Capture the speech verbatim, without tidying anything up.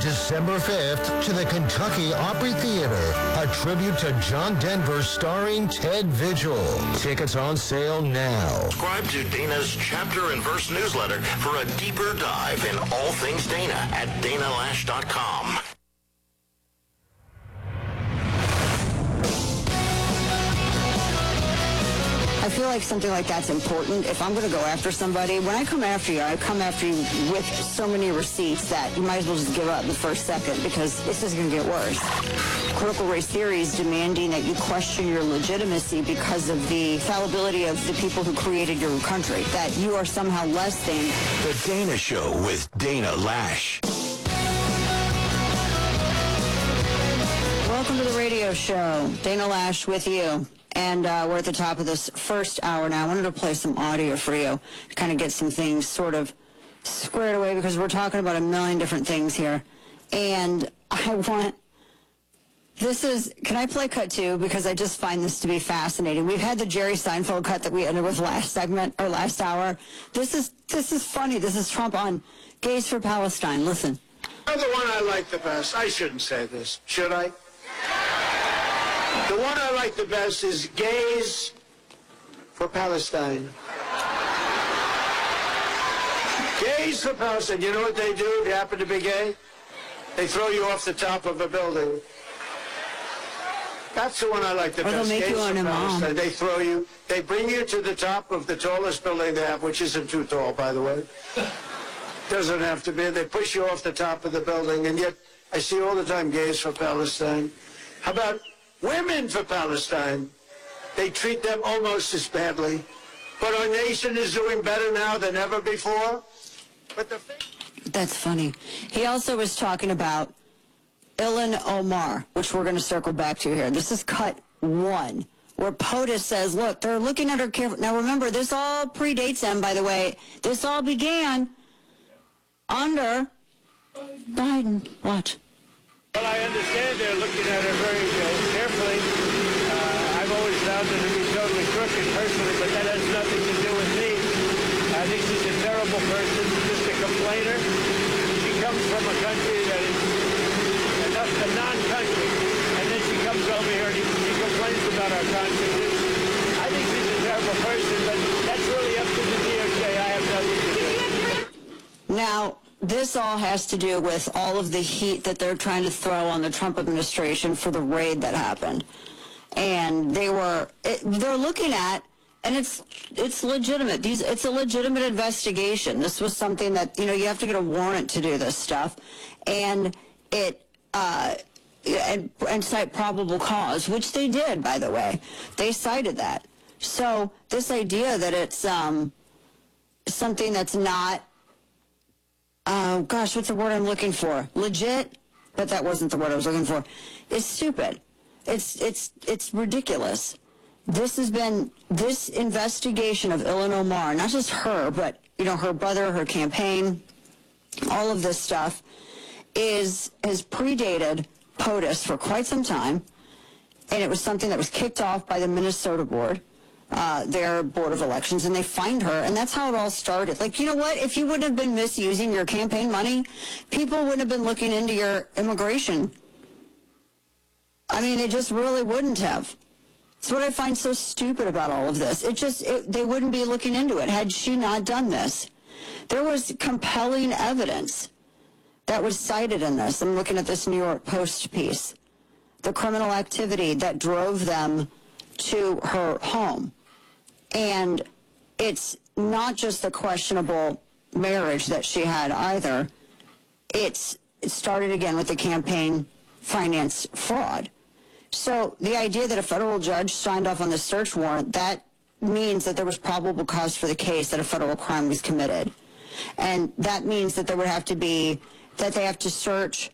December fifth to the Kentucky Opry Theater, a tribute to John Denver starring Ted Vigil. Tickets on sale now. Subscribe to Dana's Chapter and Verse newsletter for a deeper dive in all things Dana at dana lash dot com. I feel like something like that's important. If I'm going to go after somebody, when I come after you, I come after you with so many receipts that you might as well just give up the first second, because this is going to get worse. Critical race theories demanding that you question your legitimacy because of the fallibility of the people who created your country, that you are somehow less than. The Dana Show with Dana Lash. Welcome to the radio show. Dana Lash with you. And uh, we're at the top of this first hour now. I wanted to play some audio for you to kind of get some things sort of squared away, because we're talking about a million different things here. And I want, this is, can I play cut two? Because I just find this to be fascinating. We've had the Jerry Seinfeld cut that we ended with last segment, or last hour. This is, this is funny. This is Trump on Gays for Palestine. Listen. The one I like the best, I shouldn't say this, should I? The one I like the best is Gays for Palestine. Gays for Palestine. You know what they do if you happen to be gay? They throw you off the top of a building. That's the one I like the or best. They'll make Gays you for on a Palestine. mom. They throw you, they bring you to the top of the tallest building they have, which isn't too tall, by the way. Doesn't have to be. They push you off the top of the building, and yet I see all the time Gays for Palestine. How about Women for Palestine? They treat them almost as badly. But our nation is doing better now than ever before. But the That's funny. He also was talking about Ilhan Omar, which we're going to circle back to here. This is cut one, where POTUS says, look, they're looking at her carefully. Now, remember, this all predates them, by the way. This all began under Biden. Watch. Well, I understand they're looking at her very uh, carefully. Uh, I've always found her to be totally crooked personally, but that has nothing to do with me. I think she's a terrible person, just a complainer. She comes from a country that is a, a non-country, and then she comes over here and she complains about our consciences. I think she's a terrible person, but that's really up to the D O J. I have nothing to do. Now, this all has to do with all of the heat that they're trying to throw on the Trump administration for the raid that happened. And they were, it, they're looking at, and it's it's legitimate. These It's a legitimate investigation. This was something that, you know, you have to get a warrant to do this stuff. And it, uh, and, and cite probable cause, which they did, by the way. They cited that. So this idea that it's um, something that's not, oh, gosh, what's the word I'm looking for? Legit, but that wasn't the word I was looking for. It's stupid. It's it's it's ridiculous. This has been, this investigation of Ilhan Omar, not just her, but, you know, her brother, her campaign, all of this stuff, is has predated POTUS for quite some time, and it was something that was kicked off by the Minnesota board. Uh, their Board of Elections, and they fined her, and that's how it all started. Like, you know what? If you wouldn't have been misusing your campaign money, people wouldn't have been looking into your immigration. I mean, it just really wouldn't have. It's what I find so stupid about all of this. It just, it, they wouldn't be looking into it had she not done this. There was compelling evidence that was cited in this. I'm looking at this New York Post piece. The criminal activity that drove them to her home. And it's not just the questionable marriage that she had either. It's, it started again with the campaign finance fraud. So the idea that a federal judge signed off on the search warrant, that means that there was probable cause for the case that a federal crime was committed. And that means that there would have to be, that they have to search